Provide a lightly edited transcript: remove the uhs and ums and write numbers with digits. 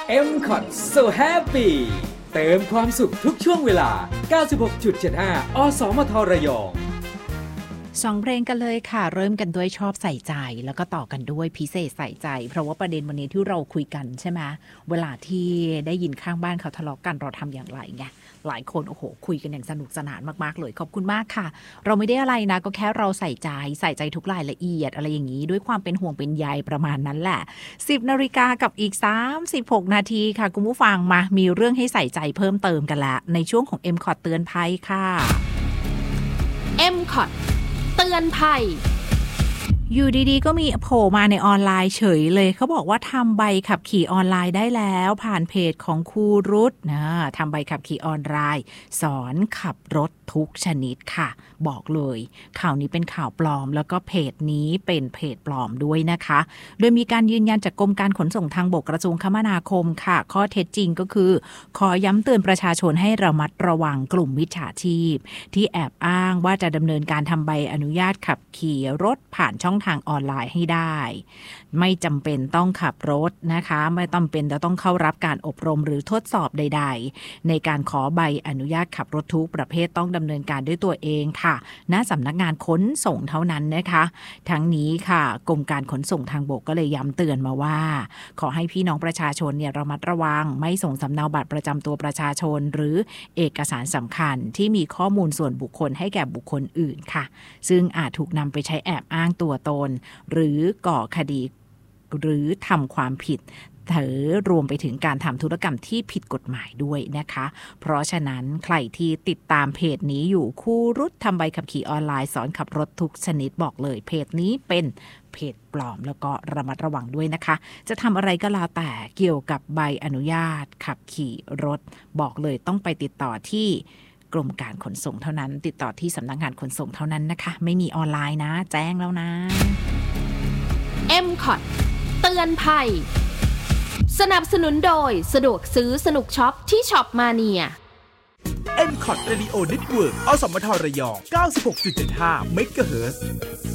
MCOT So Happy เติมความสุขทุกช่วงเวลา 96.75 อสมทระยอง 2 เพลงกันเลยค่ะเริ่มกันด้วยชอบใส่ใจแล้วก็ต่อกันด้วยพิเศษใส่ใจเพราะว่าประเด็นวันนี้ที่เราคุยกันใช่ไหมเวลาที่ได้ยินข้างบ้านเขาทะเลาะกันเราทำอย่างไรไงหลายคนโอ้โหคุยกันอย่างสนุกสนานมากๆเลยขอบคุณมากค่ะเราไม่ได้อะไรนะก็แค่เราใส่ใจทุกรายละเอียดอะไรอย่างนี้ด้วยความเป็นห่วงเป็นใยประมาณนั้นแหละ 10 นาฬิกากับอีก36 นาทีค่ะคุณผู้ฟังมามีเรื่องให้ใส่ใจเพิ่มเติมกันละในช่วงของ MCOT เตือนภัยค่ะ MCOT เตือนภัยอยู่ดีๆก็มีโผล่มาในออนไลน์เฉยเลยเขาบอกว่าทำใบขับขี่ออนไลน์ได้แล้วผ่านเพจของครูรุตนะทำใบขับขี่ออนไลน์สอนขับรถทุกชนิดค่ะบอกเลยข่าวนี้เป็นข่าวปลอมแล้วก็เพจนี้เป็นเพจปลอมด้วยนะคะโดยมีการยืนยันจากกรมการขนส่งทางบกกระทรวงคมนาคมค่ะข้อเท็จจริงก็คือขอย้ำเตือนประชาชนให้ระมัดระวังกลุ่มมิจฉาชีพที่แอบอ้างว่าจะดำเนินการทำใบอนุญาตขับขี่รถผ่านช่องทางออนไลน์ให้ได้ไม่จำเป็นต้องขับรถนะคะไม่จำเป็นจะต้องเข้ารับการอบรมหรือทดสอบใดๆในการขอใบอนุญาตขับรถทุกประเภทต้องดำเนินการด้วยตัวเองค่ะณสำนักงานขนส่งเท่านั้นนะคะทั้งนี้ค่ะกรมการขนส่งทางบกก็เลยย้ำเตือนมาว่าขอให้พี่น้องประชาชนเนี่ยระมัดระวังไม่ส่งสำเนาบัตรประจำตัวประชาชนหรือเอกสารสำคัญที่มีข้อมูลส่วนบุคคลให้แก่บุคคลอื่นค่ะซึ่งอาจถูกนำไปใช้แอบอ้างตัวตนหรือก่อคดีหรือทำความผิดรวมไปถึงการทำธุรกรรมที่ผิดกฎหมายด้วยนะคะเพราะฉะนั้นใครที่ติดตามเพจนี้อยู่ครูรุตทำใบขับขี่ออนไลน์สอนขับรถทุกชนิดบอกเลยเพจนี้เป็นเพจปลอมแล้วก็ระมัดระวังด้วยนะคะจะทำอะไรก็แล้วแต่เกี่ยวกับใบอนุญาตขับขี่รถบอกเลยต้องไปติดต่อที่กรมการขนส่งเท่านั้นติดต่อที่สำนักงานขนส่งเท่านั้นนะคะไม่มีออนไลน์นะแจ้งแล้วนะ MCOT เตือนภัยสนับสนุนโดยสะดวกซื้อสนุกช็อปที่ช็อปมาเนีย MCOT Radio Network อสมทระยอง 96.75 เมกะเฮิรตซ์